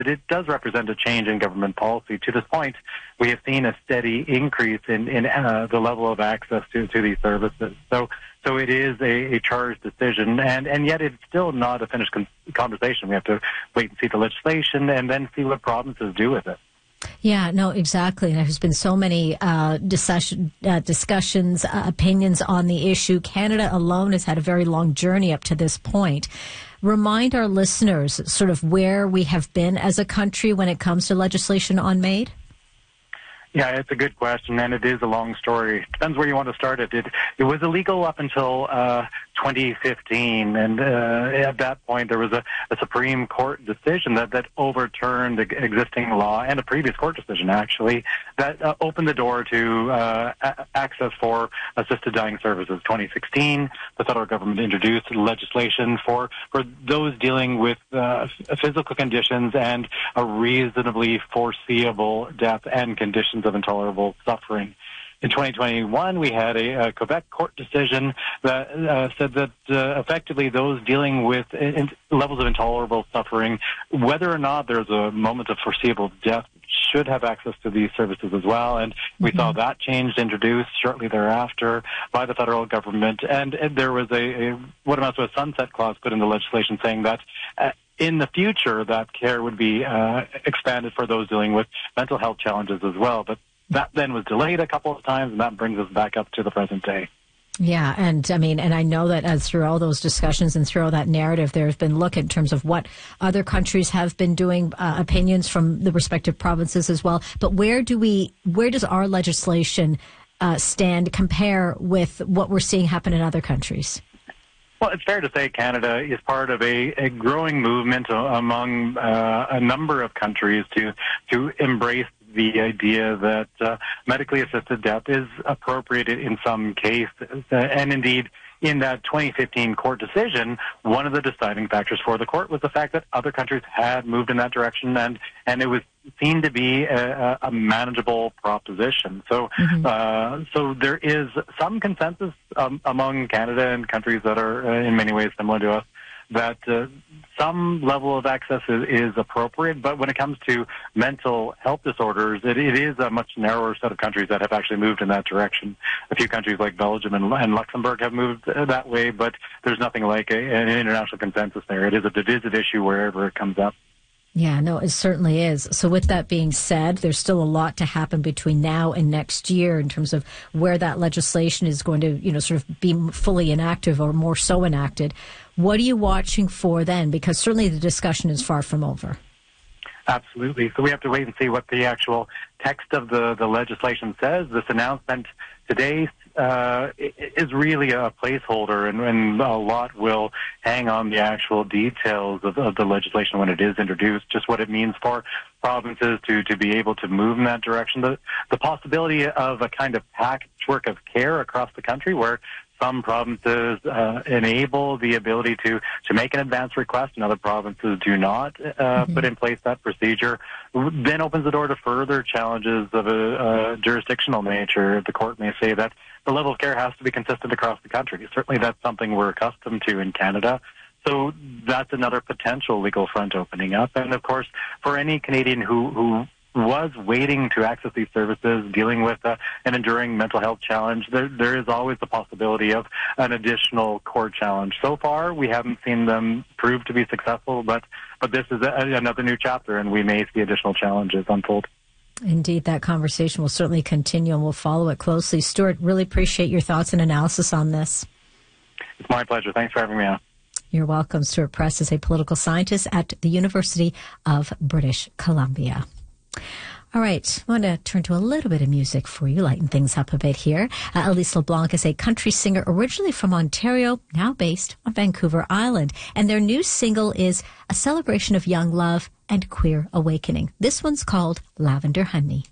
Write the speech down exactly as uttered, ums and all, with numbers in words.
But it does represent a change in government policy. To this point, we have seen a steady increase in, in uh, the level of access to, to these services. So so it is a, a charged decision, and, and yet it's still not a finished con- conversation. We have to wait and see the legislation and then see what provinces do with it. Yeah, no, exactly. There's been so many uh, discussion, uh, discussions, uh, opinions on the issue. Canada alone has had a very long journey up to this point. Remind our listeners sort of where we have been as a country when it comes to legislation on MAID. Yeah, it's a good question, and it is a long story. Depends where you want to start it. It, it was illegal up until uh, twenty fifteen, and uh, at that point there was a, a Supreme Court decision that, that overturned the existing law, and a previous court decision, actually, that uh, opened the door to uh, a- access for assisted dying services. twenty sixteen, the federal government introduced legislation for, for those dealing with uh, physical conditions and a reasonably foreseeable death and conditions of intolerable suffering. In twenty twenty-one, we had a, a Quebec court decision that uh, said that uh, effectively those dealing with in, levels of intolerable suffering, whether or not there's a moment of foreseeable death, should have access to these services as well. And we mm-hmm. saw that change introduced shortly thereafter by the federal government. And, and there was a, a what amounts to a sunset clause put in the legislation saying that uh, in the future, that care would be uh, expanded for those dealing with mental health challenges as well. But that then was delayed a couple of times, and that brings us back up to the present day. Yeah, and I mean, and I know that as through all those discussions and through all that narrative, there's been look in terms of what other countries have been doing, uh, opinions from the respective provinces as well. But where do we, where does our legislation uh, stand, compare with what we're seeing happen in other countries? Well, it's fair to say Canada is part of a, a growing movement among uh, a number of countries to to embrace the idea that uh, medically assisted death is appropriate in some cases. Uh, and indeed, in that twenty fifteen court decision, one of the deciding factors for the court was the fact that other countries had moved in that direction, and, and it was seen to be a, a manageable proposition. So, mm-hmm. uh, so there is some consensus um, among Canada and countries that are uh, in many ways similar to us that uh, some level of access is, is appropriate, but when it comes to mental health disorders, it, it is a much narrower set of countries that have actually moved in that direction. A few countries like Belgium and, and Luxembourg have moved that way, but there's nothing like a, an international consensus there. It is a divisive issue wherever it comes up. Yeah, no, it certainly is. So with that being said, there's still a lot to happen between now and next year in terms of where that legislation is going to, you know, sort of be fully enacted or more so enacted. What are you watching for then? Because certainly the discussion is far from over. Absolutely. So we have to wait and see what the actual text of the, the legislation says. This announcement today uh, is really a placeholder, and, and a lot will hang on the actual details of, of the legislation when it is introduced, just what it means for provinces to, to be able to move in that direction. The, the possibility of a kind of patchwork of care across the country where some provinces uh, enable the ability to, to make an advance request and other provinces do not uh, mm-hmm. put in place that procedure, then opens the door to further challenges of a, a jurisdictional nature. The court may say that the level of care has to be consistent across the country. Certainly that's something we're accustomed to in Canada. So that's another potential legal front opening up. And of course, for any Canadian who, who was waiting to access these services, dealing with uh, an enduring mental health challenge, there, there is always the possibility of an additional court challenge. So far, we haven't seen them prove to be successful, but, but this is a, another new chapter, and we may see additional challenges unfold. Indeed, that conversation will certainly continue, and we'll follow it closely. Stuart, really appreciate your thoughts and analysis on this. It's my pleasure. Thanks for having me on. You're welcome. Stuart Press is a political scientist at the University of British Columbia. All right, I want to turn to a little bit of music for you, lighten things up a bit here. Uh, Elise LeBlanc is a country singer originally from Ontario, now based on Vancouver Island. And their new single is a celebration of young love and queer awakening. This one's called Lavender Honey.